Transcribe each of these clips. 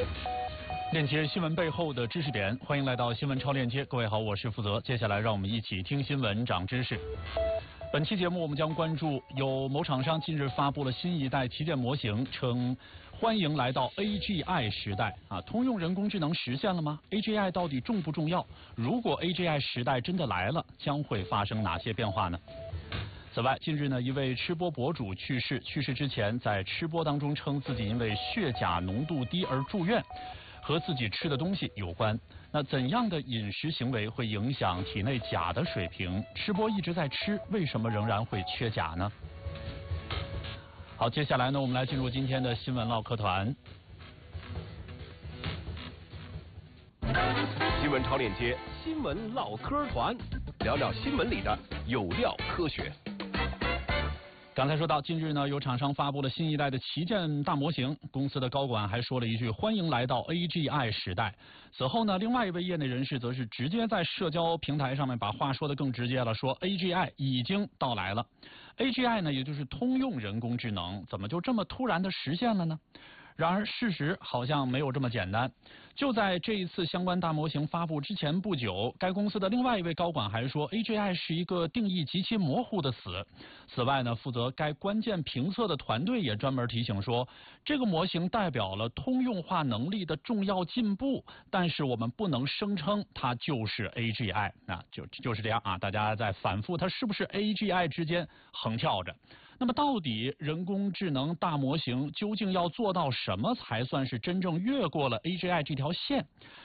链接新闻背后的知识点，欢迎来到新闻超链接。各位好，我是负责。接下来让我们一起听新闻长知识。本期节目我们将关注，有某厂商近日发布了新一代旗舰模型，称欢迎来到 AGI 时代啊！通用人工智能实现了吗 ？AGI 到底重不重要？如果 AGI 时代真的来了，将会发生哪些变化呢？此外，近日呢，一位吃播博主去世之前，在吃播当中称自己因为血钾浓度低而住院，和自己吃的东西有关。那怎样的饮食行为会影响体内钾的水平？吃播一直在吃，为什么仍然会缺钾呢？好，接下来呢，我们来进入今天的新闻唠嗑团。 新闻超链接，新闻唠嗑团，聊聊新闻里的有料科学。 刚才说到，近日呢，有厂商发布了新一代的旗舰大模型，公司的高管还说了一句“欢迎来到 AGI 时代”。此后呢，另外一位业内人士则是直接在社交平台上面把话说得更直接了，说 AGI 已经到来了。AGI 呢，也就是通用人工智能，怎么就这么突然的实现了呢？然而事实好像没有这么简单。就在这一次相关大模型发布之前不久，该公司的另外一位高管还说 AGI 是一个定义极其模糊的词。此外呢，负责该关键评测的团队也专门提醒说，这个模型代表了通用化能力的重要进步，但是我们不能声称它就是 AGI。那就是这样啊，大家在反复它是不是 AGI 之间横跳着。那么到底人工智能大模型究竟要做到什么才算是真正越过了 AGI 这条线？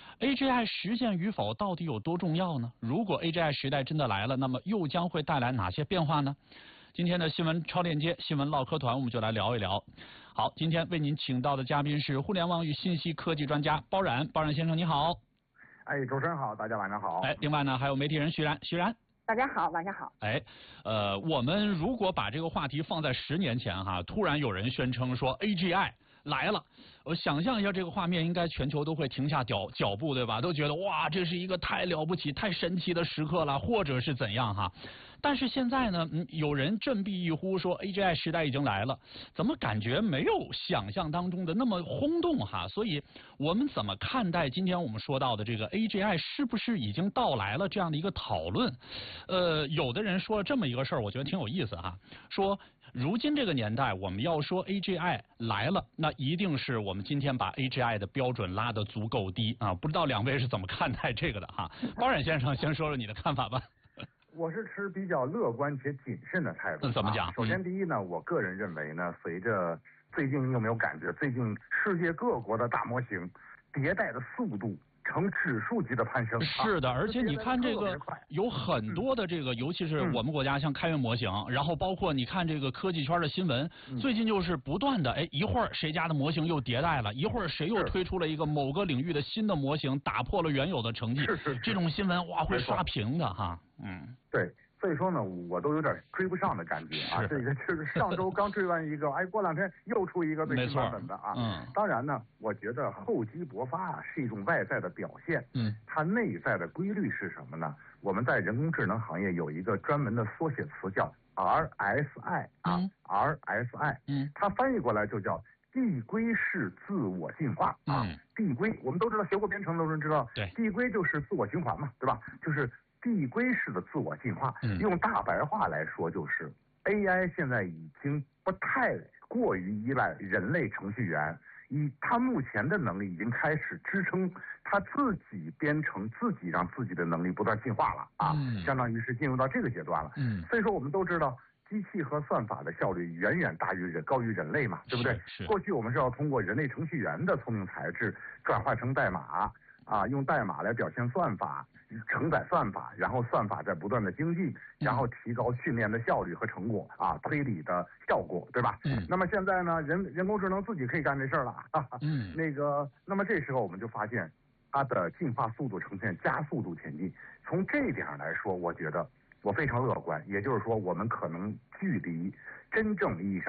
AGI 实现与否到底有多重要呢？如果 AGI 时代真的来了，那么又将会带来哪些变化呢？今天的新闻超链接新闻唠嗑团，我们就来聊一聊。好，今天为您请到的嘉宾是互联网与信息科技专家包冉先生，你好。 主持人好，大家晚上好。 另外呢，还有媒体人徐然。 大家好，晚上好。 我们如果把这个话题放在10年前哈，突然有人宣称说 AGI 来了，我想象一下这个画面，应该全球都会停下脚步，对吧？都觉得哇，这是一个太了不起、太神奇的时刻了，或者是怎样哈。但是现在呢，有人振臂一呼说 AGI 时代已经来了，怎么感觉没有想象当中的那么轰动哈？所以我们怎么看待今天我们说到的这个 AGI 是不是已经到来了这样的一个讨论？有的人说了这么一个事儿，我觉得挺有意思哈，说如今这个年代我们要说 AGI 来了，那一定是我们今天把 AGI 的标准拉得足够低啊！不知道两位是怎么看待这个的哈？包冉先生先说说你的看法吧。 我是持比较乐观且谨慎的态度。 怎么讲？ 首先第一呢，我个人认为呢，随着最近你有没有感觉，最近世界各国的大模型迭代的速度呈指数级的攀升。 是的，而且你看这个有很多的这个，尤其是我们国家像开源模型，然后包括你看这个科技圈的新闻，最近就是不断的一会儿谁家的模型又迭代了，一会儿谁又推出了一个某个领域的新的模型，打破了原有的成绩。这种新闻哇会刷屏的哈。 对。所以说呢，我都有点追不上的感觉啊！这个就是上周刚追完一个，过2天又出一个最新版本的啊。当然呢，我觉得厚积薄发是一种外在的表现。它内在的规律是什么呢？我们在人工智能行业有一个专门的缩写词叫 RSI 啊，RSI。它翻译过来就叫递归式自我进化啊。递归我们都知道，学过编程的人知道，递归就是自我循环嘛，对吧？就是递归式的自我进化。用大白话来说，就是 AI 现在已经不太过于依赖人类程序员，以他目前的能力已经开始支撑他自己编程，自己让自己的能力不断进化了啊，相当于是进入到这个阶段了。所以说我们都知道，机器和算法的效率远远高于人类嘛，对不对？过去我们是要通过人类程序员的聪明才智转化成代码啊，用代码来表现算法，承载算法，然后算法在不断的精进，然后提高训练的效率和成果啊，推理的效果，对吧？那么现在呢，人工智能自己可以干这事儿了。那么这时候我们就发现，它的进化速度呈现加速度前进。从这一点上来说，我觉得我非常乐观。也就是说，我们可能距离真正意义上